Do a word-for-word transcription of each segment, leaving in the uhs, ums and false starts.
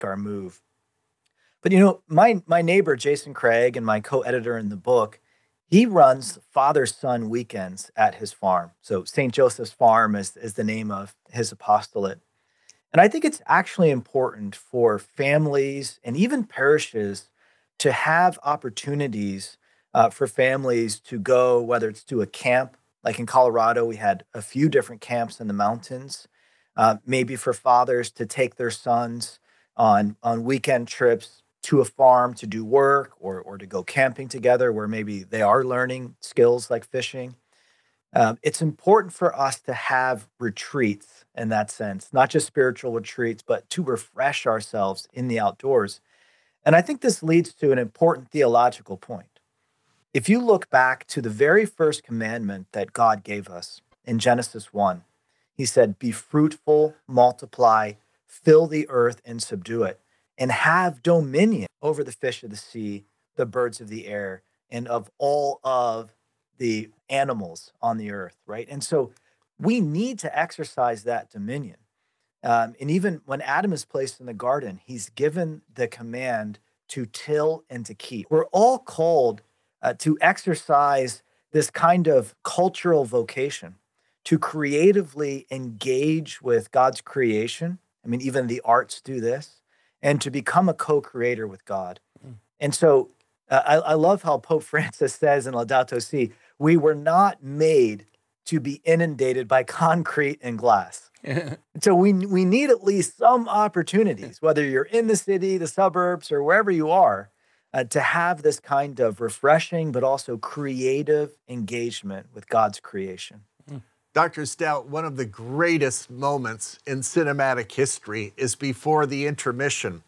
our move. But you know, my my neighbor Jason Craig and my co-editor in the book, he runs father-son weekends at his farm. So Saint Joseph's Farm is, is the name of his apostolate. And I think it's actually important for families and even parishes to have opportunities uh, for families to go, whether it's to a camp, like in Colorado, we had a few different camps in the mountains. Uh, maybe for fathers to take their sons on on weekend trips to a farm to do work or or to go camping together, where maybe they are learning skills like fishing. Um, it's important for us to have retreats in that sense, not just spiritual retreats, but to refresh ourselves in the outdoors. And I think this leads to an important theological point. If you look back to the very first commandment that God gave us in Genesis one, he said, "Be fruitful, multiply, fill the earth and subdue it, and have dominion over the fish of the sea, the birds of the air, and of all of the animals on the earth," right? And so we need to exercise that dominion. Um, and even when Adam is placed in the garden, he's given the command to till and to keep. We're all called uh, to exercise this kind of cultural vocation, to creatively engage with God's creation. I mean, even the arts do this, and to become a co creator with God. And so uh, I, I love how Pope Francis says in Laudato Si, we were not made to be inundated by concrete and glass. So we we need at least some opportunities, whether you're in the city, the suburbs, or wherever you are, uh, to have this kind of refreshing but also creative engagement with God's creation. Doctor Stout, one of the greatest moments in cinematic history is before the intermission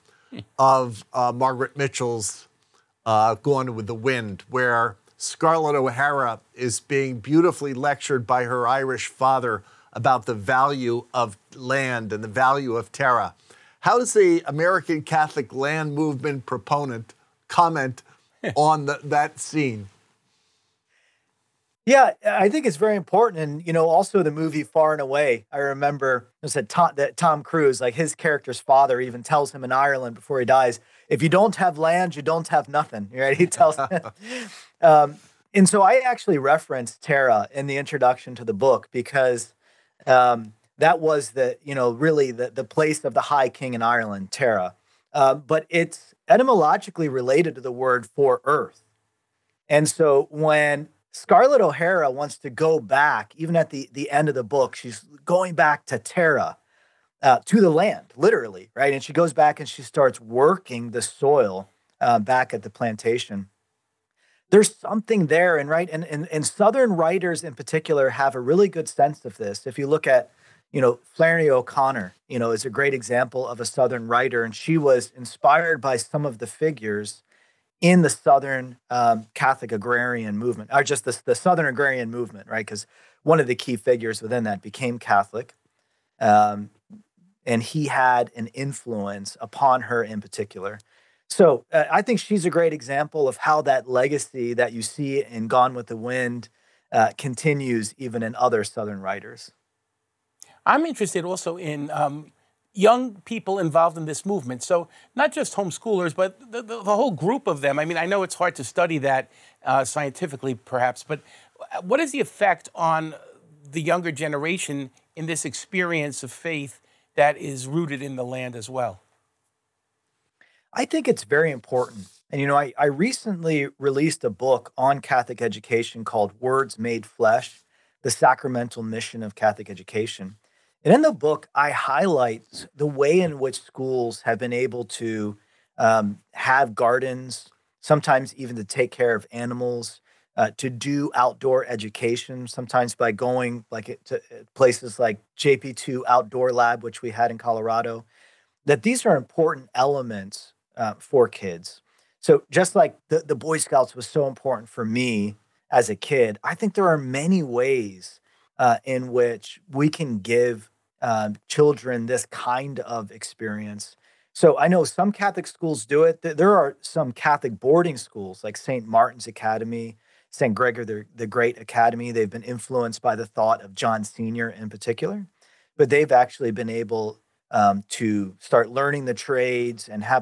of uh, Margaret Mitchell's uh, Gone with the Wind, where Scarlett O'Hara is being beautifully lectured by her Irish father about the value of land and the value of terra. How does the American Catholic land movement proponent comment on the, that scene? Yeah, I think it's very important. And, you know, also the movie Far and Away, I remember it said Tom, that Tom Cruise, like his character's father even tells him in Ireland before he dies, if you don't have land, you don't have nothing, right? He tells him. um, and so I actually referenced Tara in the introduction to the book because um, that was the, you know, really the, the place of the High King in Ireland, Tara. Uh, but it's etymologically related to the word for earth. And so when Scarlett O'Hara wants to go back, even at the, the end of the book, she's going back to Terra, uh, to the land, literally, right? And she goes back and she starts working the soil uh, back at the plantation. There's something there, and right, and, and and Southern writers in particular have a really good sense of this. If you look at, you know, Flannery O'Connor, you know, is a great example of a Southern writer, and she was inspired by some of the figures in the Southern um, Catholic agrarian movement, or just the, the Southern agrarian movement, right? Because one of the key figures within that became Catholic. Um, and he had an influence upon her in particular. So uh, I think she's a great example of how that legacy that you see in Gone with the Wind uh, continues even in other Southern writers. I'm interested also in um, young people involved in this movement. So not just homeschoolers, but the, the, the whole group of them. I mean, I know it's hard to study that uh, scientifically, perhaps, but what is the effect on the younger generation in this experience of faith that is rooted in the land as well? I think it's very important. And, you know, I, I recently released a book on Catholic education called Words Made Flesh, the Sacramental Mission of Catholic Education. And in the book, I highlight the way in which schools have been able to um, have gardens, sometimes even to take care of animals, uh, to do outdoor education, sometimes by going like it- to uh, places like J P two Outdoor Lab, which we had in Colorado, that these are important elements uh, for kids. So just like the, the Boy Scouts was so important for me as a kid, I think there are many ways uh, in which we can give um, children this kind of experience. So I know some Catholic schools do it. Th- There are some Catholic boarding schools like Saint Martin's Academy, Saint Gregor the, the Great Academy. They've been influenced by the thought of John Senior in particular, but they've actually been able um, to start learning the trades and have